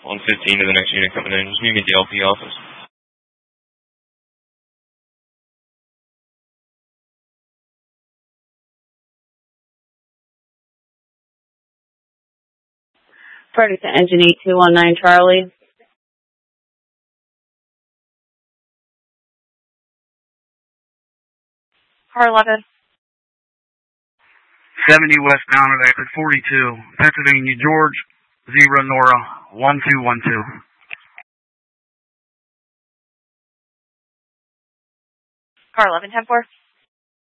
115 to the next unit coming in. Just meet me at the LP office. Ferguson Engine 8219 Charlie. Car 11. 70 westbound at exit 42, Pennsylvania, George, Zebra, Nora, 1212. Car 11, 10-4.